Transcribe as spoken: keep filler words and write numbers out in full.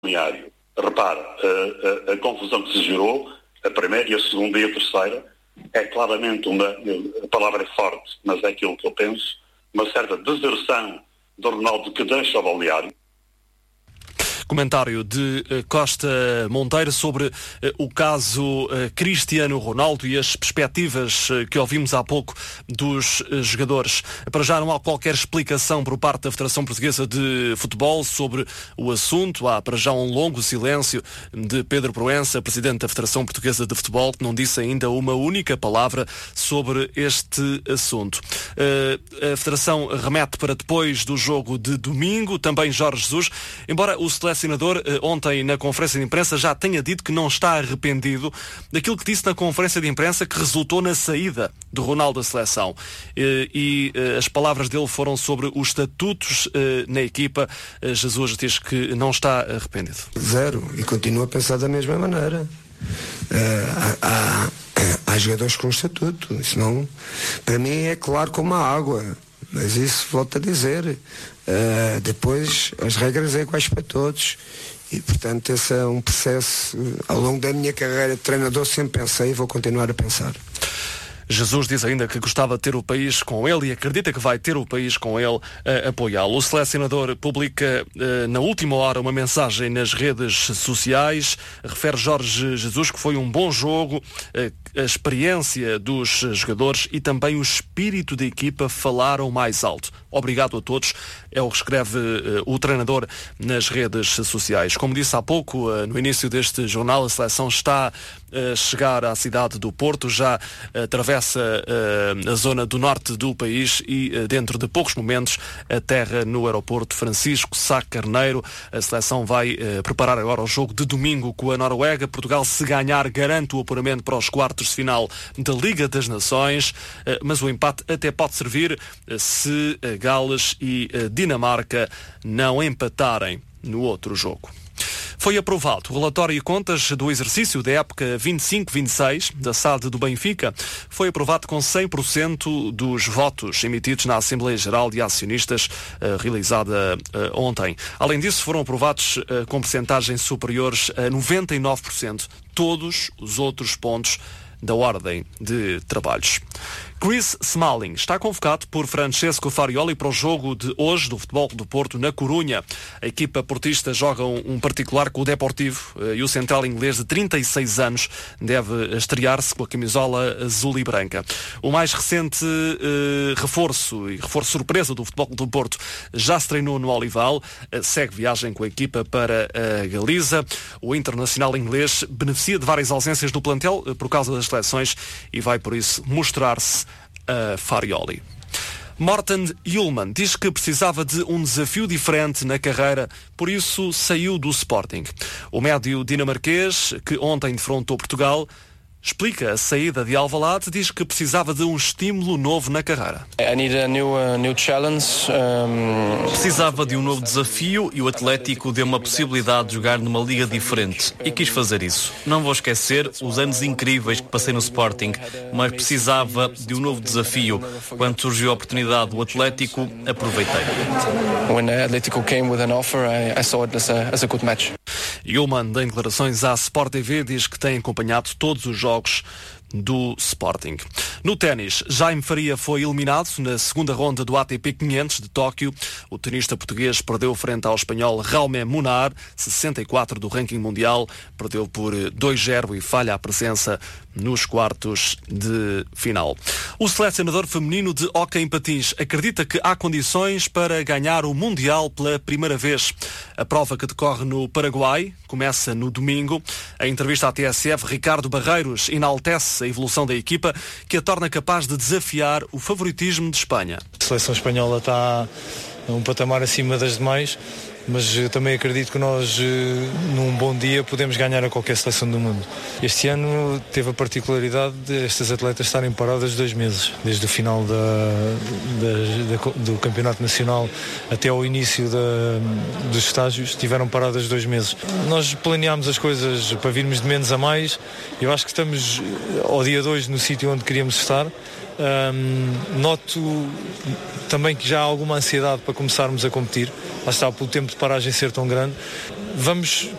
balneário. Repare, a, a, a confusão que se gerou, a primeira e a segunda e a terceira, é claramente uma, a palavra é forte, mas é aquilo que eu penso, uma certa deserção do Ronaldo que deixa o balneário. Comentário de uh, Costa Monteiro sobre uh, o caso uh, Cristiano Ronaldo e as perspectivas uh, que ouvimos há pouco dos uh, jogadores. Para já não há qualquer explicação por parte da Federação Portuguesa de Futebol sobre o assunto. Há para já um longo silêncio de Pedro Proença, presidente da Federação Portuguesa de Futebol, que não disse ainda uma única palavra sobre este assunto. Uh, a Federação remete para depois do jogo de domingo, também Jorge Jesus, embora o selecionador ontem na conferência de imprensa já tenha dito que não está arrependido daquilo que disse na conferência de imprensa que resultou na saída do Ronaldo da seleção. E, e as palavras dele foram sobre os estatutos na equipa. Jesus diz que não está arrependido. Zero. E continua a pensar da mesma maneira. Uh, há, há, há jogadores com estatuto. Isso não, para mim é claro como a água. Mas isso, volto a dizer, uh, depois as regras é iguais para todos e, portanto, esse é um processo, uh, ao longo da minha carreira de treinador sempre pensei e vou continuar a pensar. Jesus diz ainda que gostava de ter o país com ele e acredita que vai ter o país com ele a apoiá-lo. O selecionador publica uh, na última hora uma mensagem nas redes sociais. Refere Jorge Jesus que foi um bom jogo, uh, a experiência dos jogadores e também o espírito da equipa falaram mais alto. Obrigado a todos, é o que escreve uh, o treinador nas redes sociais. Como disse há pouco, uh, no início deste jornal, a seleção está a chegar à cidade do Porto, já atravessa uh, a zona do norte do país e uh, dentro de poucos momentos aterra no aeroporto Francisco Sá Carneiro. A seleção vai uh, preparar agora o jogo de domingo com a Noruega. Portugal, se ganhar, garante o apuramento para os quartos de final da Liga das Nações, uh, mas o empate até pode servir uh, se uh, Gales e uh, Dinamarca não empatarem no outro jogo. Foi aprovado o relatório e contas do exercício da época vinte e cinco vinte e seis da S A D do Benfica. Foi aprovado com cem por cento dos votos emitidos na Assembleia Geral de Acionistas uh, realizada uh, ontem. Além disso, foram aprovados uh, com percentagens superiores a noventa e nove por cento todos os outros pontos da ordem de trabalhos. Chris Smalling está convocado por Francesco Farioli para o jogo de hoje do Futebol do Porto na Corunha. A equipa portista joga um, um particular com o Deportivo eh, e o central inglês de trinta e seis anos deve estrear-se com a camisola azul e branca. O mais recente eh, reforço e reforço surpresa do Futebol do Porto já se treinou no Olival, eh, segue viagem com a equipa para a Galiza. O internacional inglês beneficia de várias ausências do plantel eh, por causa das seleções e vai por isso mostrar-se a Farioli. Morten Hjulmand diz que precisava de um desafio diferente na carreira, por isso saiu do Sporting. O médio dinamarquês, que ontem defrontou Portugal, explica a saída de Alvalade, diz que precisava de um estímulo novo na carreira. I need a new, uh, new challenge. Um... Precisava de um novo desafio e o Atlético deu uma possibilidade de jogar numa liga diferente e quis fazer isso. Não vou esquecer os anos incríveis que passei no Sporting, mas precisava de um novo desafio. Quando surgiu a oportunidade do Atlético, aproveitei. When the Atletico came with an offer, I, I saw it as a, as a good match. Hjulmand, em declarações à Sport T V, diz que tem acompanhado todos os jogos do Sporting. No ténis, Jaime Faria foi eliminado na segunda ronda do A T P quinhentos de Tóquio. O tenista português perdeu frente ao espanhol Jaume Munar, sessenta e quatro do ranking mundial, perdeu por dois a zero e falha a presença nos quartos de final. O selecionador feminino de hóquei em patins acredita que há condições para ganhar o Mundial pela primeira vez. A prova, que decorre no Paraguai, começa no domingo. A entrevista à T S F, Ricardo Barreiros enaltece a evolução da equipa, que a torna capaz de desafiar o favoritismo de Espanha. A seleção espanhola está um patamar acima das demais, mas eu também acredito que nós, num bom dia, podemos ganhar a qualquer seleção do mundo. Este ano teve a particularidade de estas atletas estarem paradas dois meses, desde o final da, da, da, do Campeonato Nacional até ao início da, dos estágios, estiveram paradas dois meses. Nós planeámos as coisas para virmos de menos a mais. Eu acho que estamos ao dia dois no sítio onde queríamos estar. Um, noto também que já há alguma ansiedade para começarmos a competir, lá está, pelo tempo de paragem ser tão grande. Vamos